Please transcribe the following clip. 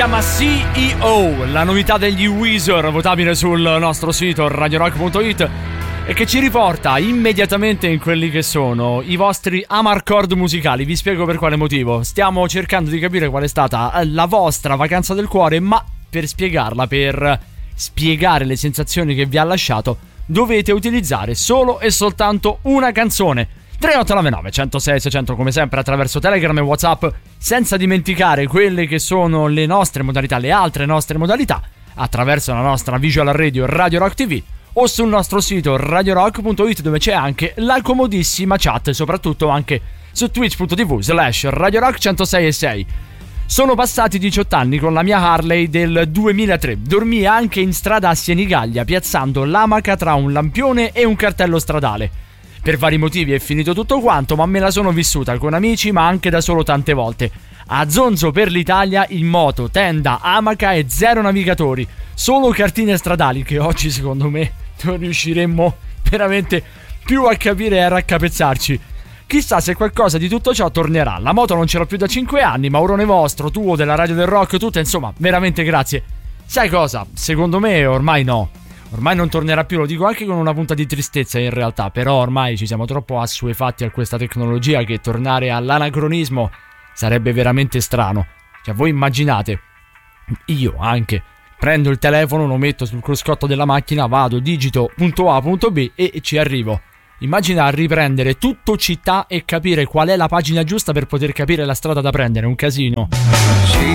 chiama CEO, la novità degli Weezer, votabile sul nostro sito radiorock.it, e che ci riporta immediatamente in quelli che sono i vostri amarcord musicali. Vi spiego per quale motivo. Stiamo cercando di capire qual è stata la vostra vacanza del cuore, ma per spiegarla, per spiegare le sensazioni che vi ha lasciato, dovete utilizzare solo e soltanto una canzone. 3899 106 600 come sempre attraverso Telegram e WhatsApp, senza dimenticare quelle che sono le nostre modalità, le altre nostre modalità, attraverso la nostra visual radio Radio Rock TV o sul nostro sito radiorock.it, dove c'è anche la comodissima chat, e soprattutto anche su twitch.tv/Radio Rock 106.6. Sono passati 18 anni con la mia Harley del 2003. Dormii anche in strada a Senigallia, piazzando l'amaca tra un lampione e un cartello stradale. Per vari motivi è finito tutto quanto, ma me la sono vissuta con amici, ma anche da solo tante volte. A zonzo per l'Italia, in moto, tenda, amaca e zero navigatori. Solo cartine stradali, che oggi secondo me non riusciremmo veramente più a capire e a raccapezzarci. Chissà se qualcosa di tutto ciò tornerà. La moto non ce l'ho più da 5 anni, Maurone vostro, tuo, della Radio del Rock, tutto, insomma, veramente grazie. Sai cosa? Secondo me ormai no. Ormai non tornerà più, lo dico anche con una punta di tristezza in realtà, però ormai ci siamo troppo assuefatti a questa tecnologia che tornare all'anacronismo sarebbe veramente strano. Cioè, voi immaginate, io anche prendo il telefono, lo metto sul cruscotto della macchina, vado, digito punto A, punto B e ci arrivo. Immagina riprendere tutto città e capire qual è la pagina giusta per poter capire la strada da prendere, un casino.